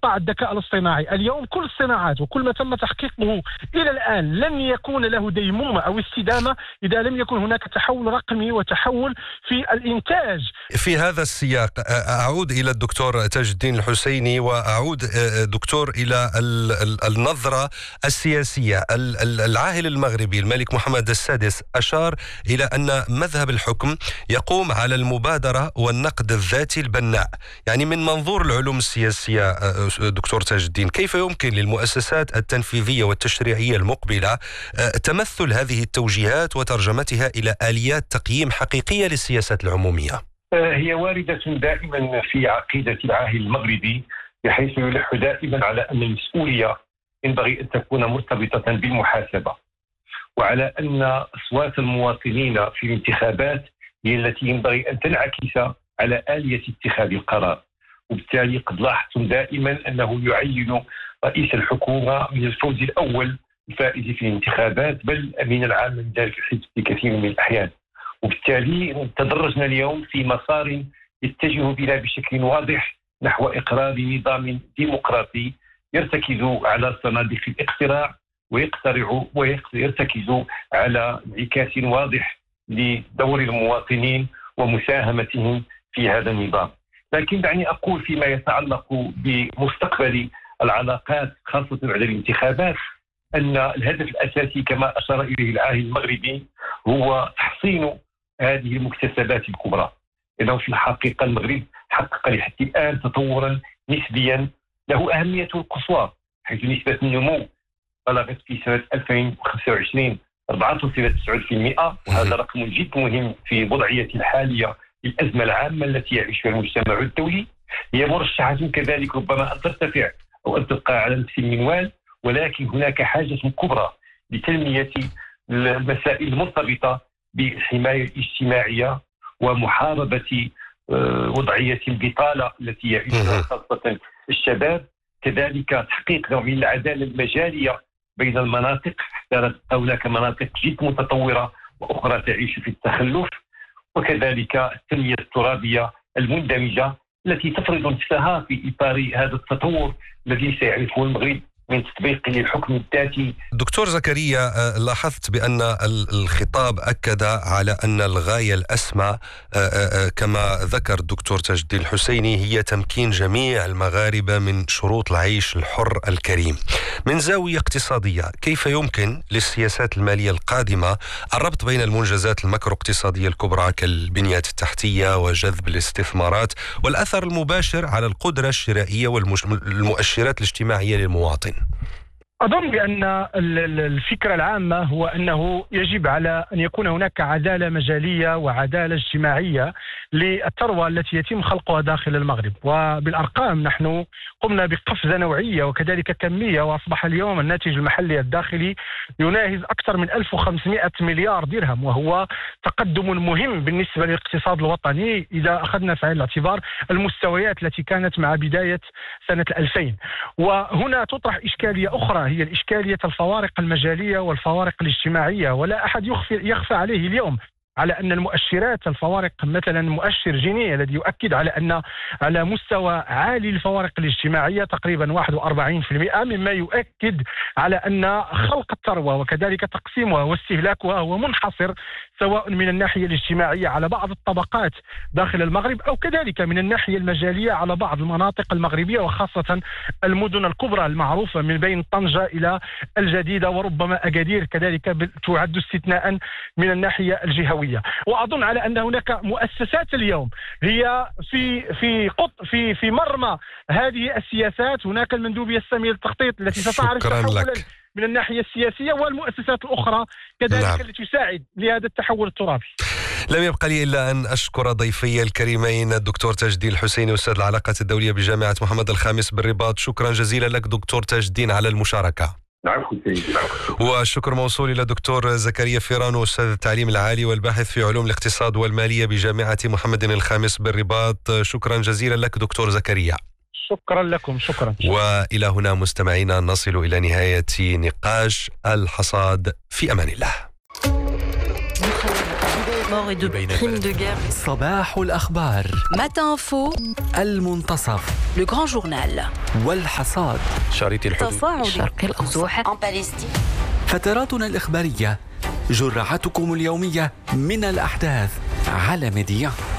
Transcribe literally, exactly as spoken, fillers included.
قطاع الذكاء الاصطناعي. اليوم كل الصناعات وكل ما تم تحقيقه إلى الآن لن يكون له ديمومة أو استدامة إذا لم يكن هناك تحول رقمي وتحول في الإنتاج. في هذا السياق أعود إلى الدكتور تاج الدين الحسيني، وأعود دكتور إلى النظرة السياسية. العاهل المغربي الملك محمد السادس أشار إلى أن مذهب الحكم يقوم على المبادرة والنقد الذاتي البناء. يعني من منظور العلوم السياسية دكتور تاج الدين، كيف يمكن للمؤسسات التنفيذية والتشريعية المقبلة تمثل هذه التوجيهات وترجمتها إلى آليات تقييم حقيقية للسياسات العمومية؟ هي واردة دائما في عقيدة العاهل المغربي، بحيث يلح دائما على أن المسؤولية ينبغي أن تكون مرتبطة بالمحاسبة، وعلى أن أصوات المواطنين في الانتخابات هي التي ينبغي أن تنعكس على آلية اتخاذ القرار. وبالتالي قد لاحظتم دائما أنه يعين رئيس الحكومة من الفوز الأول الفائز في الانتخابات، بل أمين العام من ذلك الحزب في كثير من الأحيان. وبالتالي تدرجنا اليوم في مسار يتجه بنا بشكل واضح نحو إقرار نظام ديمقراطي يرتكز على صناديق الاقتراع ويقترع ويرتكز على انعكاس واضح لدور المواطنين ومساهمتهم في هذا النظام. لكن دعني أقول فيما يتعلق بمستقبل العلاقات خاصة بعد الانتخابات أن الهدف الأساسي كما أشار إليه العاهل المغربي هو تحصين هذه المكتسبات الكبرى. إنه في الحقيقة المغرب حقق لحد الآن تطورا نسبيا له أهمية القصوى، حيث نسبة النمو بلغت في سنة ألفين وخمسة وعشرين أربعة فاصلة تسعة بالمئة، وهذا رقم جد مهم في الوضعية الحالية للأزمة العامة التي يعيشها المجتمع الدولي. هي مرشحة كذلك ربما أن ترتفع أو أن تبقى على نفس المنوال، ولكن هناك حاجة كبرى لتنمية المسائل المرتبطة بالحماية الاجتماعية ومحاربة وضعية البطالة التي يعيشها خاصة الشباب، كذلك تحقيق نوع من العدالة المجالية بين المناطق حتى هناك مناطق جد متطورة وأخرى تعيش في التخلف، وكذلك التنمية الترابية المندمجة التي تفرض نفسها في إطار هذا التطور الذي سيعرفه المغرب من تطبيق للحكم الذاتي. دكتور زكريا، لاحظت بأن الخطاب أكد على أن الغاية الأسمى كما ذكر الدكتور تاج الدين الحسيني هي تمكين جميع المغاربة من شروط العيش الحر الكريم. من زاوية اقتصادية، كيف يمكن للسياسات المالية القادمة الربط بين المنجزات المكرو اقتصادية الكبرى كالبنية التحتية وجذب الاستثمارات والأثر المباشر على القدرة الشرائية والمؤشرات الاجتماعية للمواطن؟ أظن بأن الفكرة العامة هو أنه يجب على أن يكون هناك عدالة مجالية وعدالة اجتماعية للثروة التي يتم خلقها داخل المغرب. وبالأرقام نحن قمنا بقفزة نوعية وكذلك كمية، وأصبح اليوم الناتج المحلي الداخلي يناهز أكثر من ألف وخمسمائة مليار درهم، وهو تقدم مهم بالنسبة للاقتصاد الوطني إذا أخذنا في عين الاعتبار المستويات التي كانت مع بداية سنة الألفين. وهنا تطرح إشكالية أخرى، هي الإشكالية الفوارق المجالية والفوارق الاجتماعية. ولا أحد يخفي يخفى عليه اليوم على أن المؤشرات الفوارق، مثلا مؤشر جيني الذي يؤكد على أن على مستوى عالي الفوارق الاجتماعية تقريبا واحد وأربعين بالمئة، مما يؤكد على أن خلق الثروة وكذلك تقسيمها واستهلاكها هو منحصر سواء من الناحية الاجتماعية على بعض الطبقات داخل المغرب أو كذلك من الناحية المجالية على بعض المناطق المغربية، وخاصة المدن الكبرى المعروفة من بين طنجة إلى الجديدة وربما أكادير كذلك تعد استثناء من الناحية الجهوية. وأظن على أن هناك مؤسسات اليوم هي في في قط في في مرمى هذه السياسات. هناك المندوبية السامية للتخطيط التي ستعرف تحولا من الناحية السياسية، والمؤسسات الأخرى كذلك نعم. التي تساعد لهذا التحول الترابي. لم يبقى لي إلا أن أشكر ضيفي الكريمين الدكتور تاج الدين الحسيني أستاذ العلاقات الدولية بجامعة محمد الخامس بالرباط. شكرا جزيلا لك دكتور تاج الدين على المشاركة. نعم سيدي. والشكر موصول إلى دكتور زكريا فيرانو أستاذ التعليم العالي والباحث في علوم الاقتصاد والمالية بجامعة محمد الخامس بالرباط. شكرا جزيلا لك دكتور زكريا. شكرا لكم. شكرا. وإلى هنا مستمعينا نصل إلى نهاية نقاش الحصاد. في أمان الله. morts et de crimes de guerre. صباح الأخبار. Matin Info. المنتصف. Le Grand Journal. والحصاد. شريط الحدود. تصاعد الشرق الأوسط. En Palestine. فتراتنا الإخبارية، جرعتكم اليومية من الأحداث على ميديا.